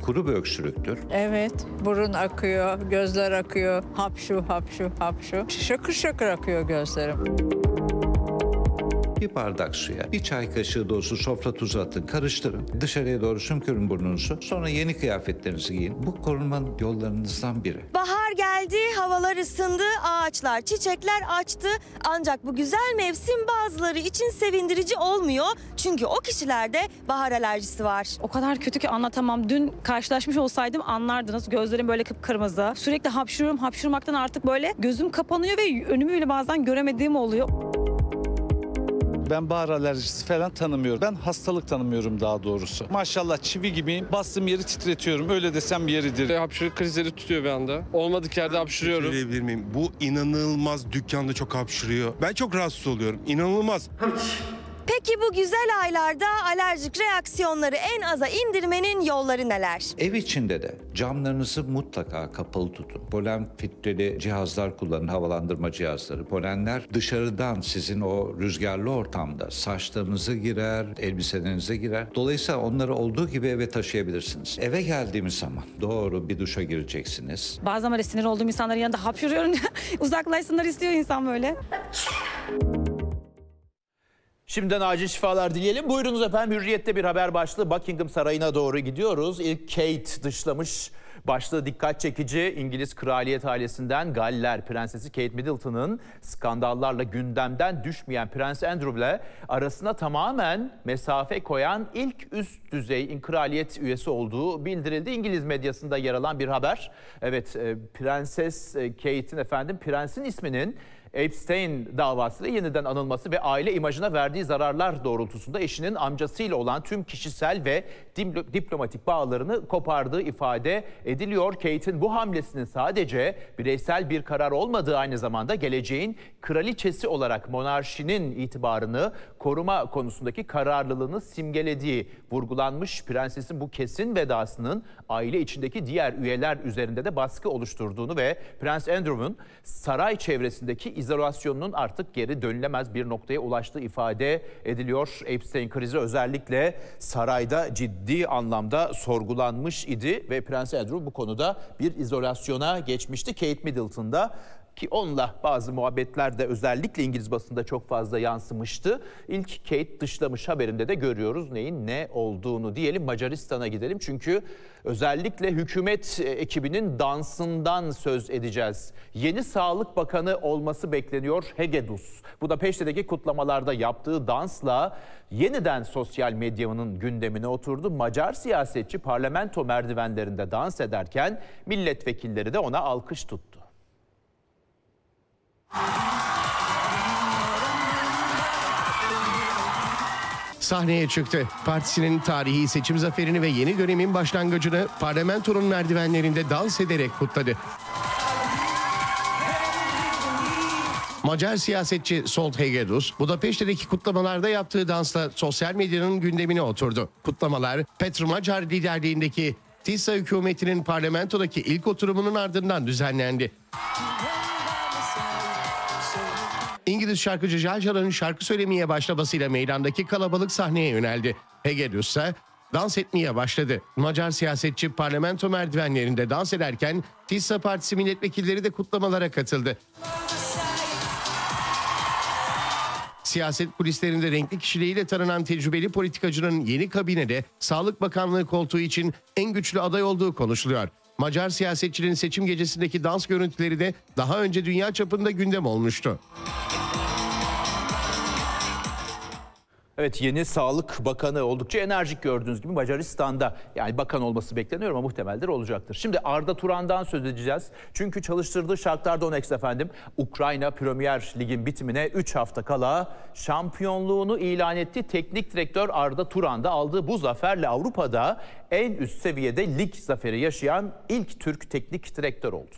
kuru bir öksürüktür. Evet, burun akıyor, gözler akıyor, hapşu hapşu hapşu. Şakır şakır akıyor gözlerim. Bir bardak suya bir çay kaşığı dolusu sofra tuzu atın, karıştırın. Dışarıya doğru sümkürün burnunuzu. Sonra yeni kıyafetlerinizi giyin. Bu korunmanın yollarınızdan biri. Bahar geldi, havalar ısındı, ağaçlar, çiçekler açtı. Ancak bu güzel mevsim bazıları için sevindirici olmuyor. Çünkü o kişilerde bahar alerjisi var. O kadar kötü ki anlatamam. Dün karşılaşmış olsaydım anlardınız. Gözlerim böyle kıpkırmızı. Sürekli hapşuruyorum. Hapşurmaktan artık böyle gözüm kapanıyor ve önümü bile bazen göremediğim oluyor. Ben bahar alerjisi falan tanımıyorum. Ben hastalık tanımıyorum daha doğrusu. Maşallah çivi gibiyim. Bastığım yeri titretiyorum. Öyle desem yeridir. Hapşırık krizleri tutuyor bir anda. Olmadık yerde hapşırıyorum. Söyleyebilir miyim? Bu inanılmaz, dükkanda çok hapşırıyor. Ben çok rahatsız oluyorum. İnanılmaz. Peki bu güzel aylarda alerjik reaksiyonları en aza indirmenin yolları neler? Ev içinde de camlarınızı mutlaka kapalı tutun. Polen filtreli cihazlar kullanın, havalandırma cihazları. Polenler dışarıdan sizin o rüzgarlı ortamda saçlarınıza girer, elbiselerinize girer. Dolayısıyla onları olduğu gibi eve taşıyabilirsiniz. Eve geldiğimiz zaman doğru bir duşa gireceksiniz. Bazen böyle sinir olduğum insanların yanında hapşuruyorum. Uzaklaşsınlar istiyor insan böyle. Şimdiden acil şifalar dileyelim. Buyurunuz efendim, Hürriyet'te bir haber başlığı. Buckingham Sarayı'na doğru gidiyoruz. İlk Kate dışlamış. Başlığı dikkat çekici. İngiliz kraliyet ailesinden Galler Prensesi Kate Middleton'ın skandallarla gündemden düşmeyen Prens Andrew ile arasına tamamen mesafe koyan ilk üst düzey kraliyet üyesi olduğu bildirildi. İngiliz medyasında yer alan bir haber. Evet, Prenses Kate'in prensin isminin Epstein davasıyla yeniden anılması ve aile imajına verdiği zararlar doğrultusunda eşinin amcasıyla olan tüm kişisel ve diplomatik bağlarını kopardığı ifade ediliyor. Kate'in bu hamlesinin sadece bireysel bir karar olmadığı, aynı zamanda geleceğin kraliçesi olarak monarşinin itibarını koruma konusundaki kararlılığını simgelediği vurgulanmış. Prensesin bu kesin vedasının aile içindeki diğer üyeler üzerinde de baskı oluşturduğunu ve Prens Andrew'un saray çevresindeki izolasyonunun artık geri dönülemez bir noktaya ulaştığı ifade ediliyor. Epstein krizi özellikle sarayda ciddi anlamda sorgulanmış idi ve Prens Andrew bu konuda bir izolasyona geçmişti. Kate Middleton da, ki onunla bazı muhabbetler de özellikle İngiliz basında çok fazla yansımıştı. İlk Kate dışlamış haberinde de görüyoruz neyin ne olduğunu. Diyelim Macaristan'a gidelim, çünkü özellikle hükümet ekibinin dansından söz edeceğiz. Yeni Sağlık Bakanı olması bekleniyor Hegedus. Budapeşte'deki kutlamalarda yaptığı dansla yeniden sosyal medyanın gündemine oturdu. Macar siyasetçi parlamento merdivenlerinde dans ederken milletvekilleri de ona alkış tuttu. Sahneye çıktı. Partisinin tarihi seçim zaferini ve yeni dönemin başlangıcını parlamentonun merdivenlerinde dans ederek kutladı. Macar siyasetçi Zsolt Hegedus, Budapeşte'deki kutlamalarda yaptığı dansla sosyal medyanın gündemine oturdu. Kutlamalar, Petru Macar liderliğindeki TİSA hükümetinin parlamentodaki ilk oturumunun ardından düzenlendi. İngiliz şarkıcı Jaljal'ın şarkı söylemeye başlamasıyla meydandaki kalabalık sahneye yöneldi. Hegedus ise dans etmeye başladı. Macar siyasetçi parlamento merdivenlerinde dans ederken TİSA Partisi milletvekilleri de kutlamalara katıldı. Siyaset kulislerinde renkli kişiliğiyle tanınan tecrübeli politikacının yeni kabinede Sağlık Bakanlığı koltuğu için en güçlü aday olduğu konuşuluyor. Macar siyasetçinin seçim gecesindeki dans görüntüleri de daha önce dünya çapında gündem olmuştu. Evet, yeni Sağlık Bakanı oldukça enerjik gördüğünüz gibi Macaristan'da, yani bakan olması bekleniyor ama muhtemeldir olacaktır. Şimdi Arda Turan'dan söz edeceğiz. Çünkü çalıştırdığı Shakhtar Donetsk Ukrayna Premier Lig'in bitimine 3 hafta kala şampiyonluğunu ilan etti. Teknik direktör Arda Turan da aldığı bu zaferle Avrupa'da en üst seviyede lig zaferi yaşayan ilk Türk teknik direktör oldu.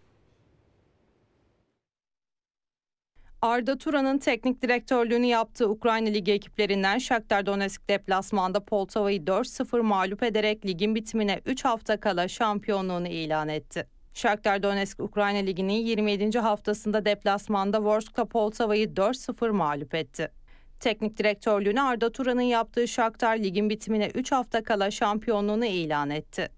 Arda Turan'ın teknik direktörlüğünü yaptığı Ukrayna Ligi ekiplerinden Shakhtar Donetsk deplasmanda Poltava'yı 4-0 mağlup ederek ligin bitimine 3 hafta kala şampiyonluğunu ilan etti. Shakhtar Donetsk Ukrayna Ligi'nin 27. haftasında deplasmanda Vorskla Poltava'yı 4-0 mağlup etti. Teknik direktörlüğünü Arda Turan'ın yaptığı Shakhtar ligin bitimine 3 hafta kala şampiyonluğunu ilan etti.